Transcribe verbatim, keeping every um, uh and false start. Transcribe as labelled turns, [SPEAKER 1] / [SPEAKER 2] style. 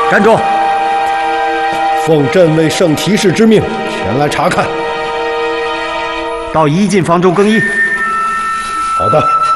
[SPEAKER 1] 站住！
[SPEAKER 2] 奉镇卫圣骑士之命前来查看。
[SPEAKER 1] 到一进房中更衣。
[SPEAKER 2] 好的。